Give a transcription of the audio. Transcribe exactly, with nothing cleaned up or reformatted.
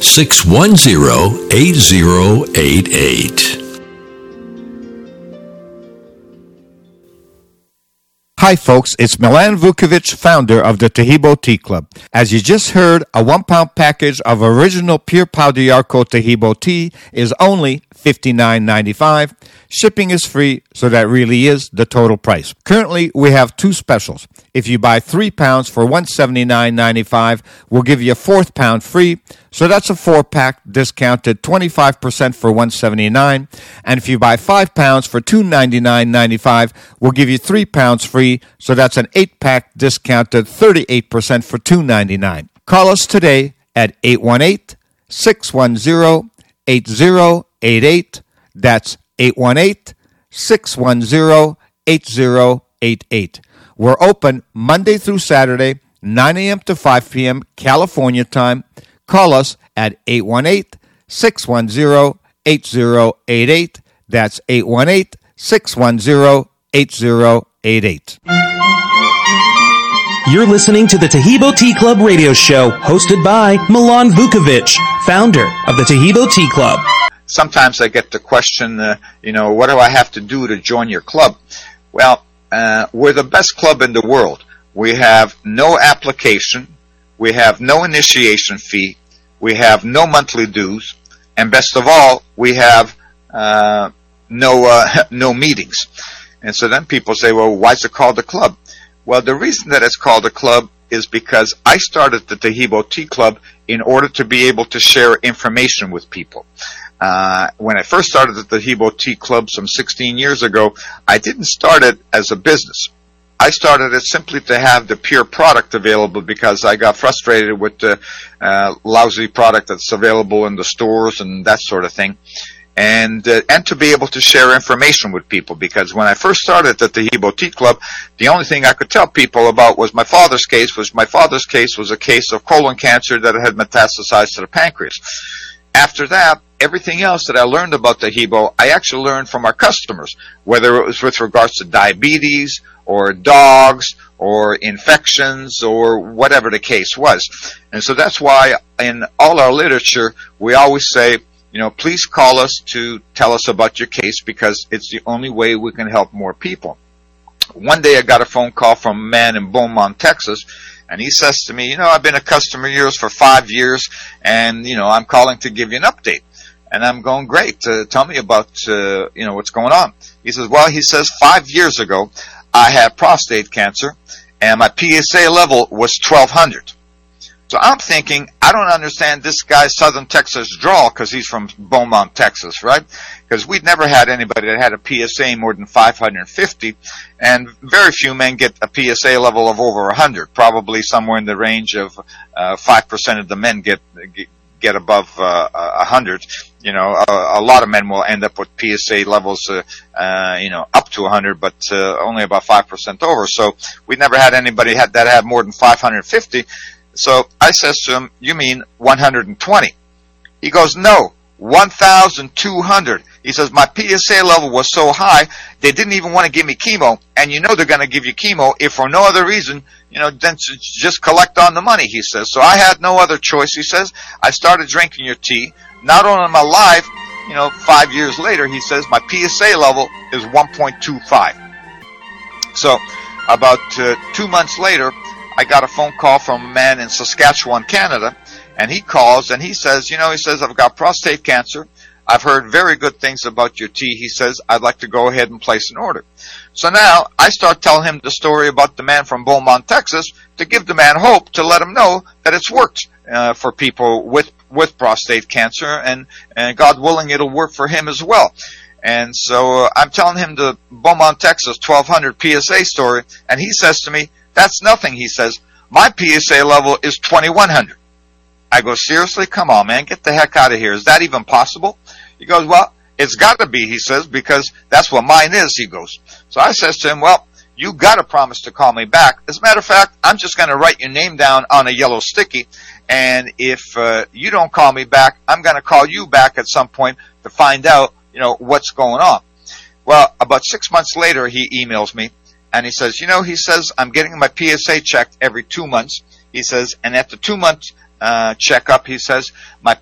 six one zero, eight zero eight eight. Hi folks, it's Milan Vukovic, founder of the Taheebo Tea Club. As you just heard, a one-pound package of original pure Pau d'Arco Taheebo tea is only fifty-nine ninety-five. Shipping is free, so that really is the total price. Currently, we have two specials. If you buy three pounds for one hundred seventy-nine ninety-five, we'll give you a fourth pound free. So that's a four-pack discounted twenty-five percent for one hundred seventy-nine dollars. And if you buy five pounds for two hundred ninety-nine ninety-five, we'll give you three pounds free. So that's an eight-pack discounted thirty-eight percent for two hundred ninety-nine dollars. Call us today at eight one eight, six one zero, eight zero eight eight. That's eight one eight, six one zero, eight zero eight eight. We're open Monday through Saturday, nine a.m. to five p.m. California time. Call us at eight one eight, six one zero, eight zero eight eight. That's eight one eight, six one zero, eight zero eight eight. You're listening to the Taheebo Tea Club radio show, hosted by Milan Vukovic, founder of the Taheebo Tea Club. Sometimes I get the question, uh, you know, what do I have to do to join your club? Well, uh, we're the best club in the world. We have no application. We have no initiation fee. We have no monthly dues. And best of all, we have uh, no uh, no meetings. And so then people say, well, why is it called a club? Well, the reason that it's called a club is because I started the Taheebo Tea Club in order to be able to share information with people. Uh, when I first started the Taheebo Tea Club some sixteen years ago, I didn't start it as a business. I started it simply to have the pure product available because I got frustrated with the uh, lousy product that's available in the stores and that sort of thing. And uh, and to be able to share information with people, because when I first started the Taheebo Tea Club, the only thing I could tell people about was my father's case, which my father's case was a case of colon cancer that had metastasized to the pancreas. After that, everything else that I learned about Taheebo, I actually learned from our customers, whether it was with regards to diabetes or dogs or infections or whatever the case was. And so that's why in all our literature, we always say, you know, please call us to tell us about your case because it's the only way we can help more people. One day I got a phone call from a man in Beaumont, Texas, and he says to me, you know, I've been a customer of yours for five years, and, you know, I'm calling to give you an update. And I'm going, great, uh, tell me about, uh, you know, what's going on. He says, well, he says, five years ago, I had prostate cancer, and my P S A level was twelve hundred. So I'm thinking, I don't understand this guy's Southern Texas drawl because he's from Beaumont, Texas, right? Because we'd never had anybody that had a P S A more than five hundred fifty, and very few men get a P S A level of over one hundred. Probably somewhere in the range of uh, five percent of the men get get above uh, one hundred. You know, a, a lot of men will end up with P S A levels, uh, uh, you know, up to one hundred, but uh, only about five percent over. So we never had anybody had, that had more than five hundred fifty. So I says to him, you mean one hundred twenty? He goes, no, one thousand two hundred. He says, my P S A level was so high, they didn't even want to give me chemo. And you know they're going to give you chemo if for no other reason, you know, then to just collect on the money, he says. So I had no other choice, he says. I started drinking your tea. Not only am I alive, you know, five years later, he says, my P S A level is one point two five. So about uh, two months later, I got a phone call from a man in Saskatchewan, Canada, and he calls and he says, you know, he says, I've got prostate cancer. I've heard very good things about your tea. He says, I'd like to go ahead and place an order. So now I start telling him the story about the man from Beaumont, Texas, to give the man hope, to let him know that it's worked uh, for people with, with prostate cancer, and, and God willing, it'll work for him as well. And so uh, I'm telling him the Beaumont, Texas twelve hundred P S A story, and he says to me, that's nothing. He says, my P S A level is twenty-one hundred. I go, seriously? Come on, man. Get the heck out of here. Is that even possible? He goes, well, it's got to be, he says, because that's what mine is, he goes. So I says to him, well, you got to promise to call me back. As a matter of fact, I'm just going to write your name down on a yellow sticky, and if uh, you don't call me back, I'm going to call you back at some point to find out, you know, what's going on. Well, about six months later, he emails me, and he says, you know, he says, I'm getting my P S A checked every two months. He says, and at the two-month uh, checkup, he says, my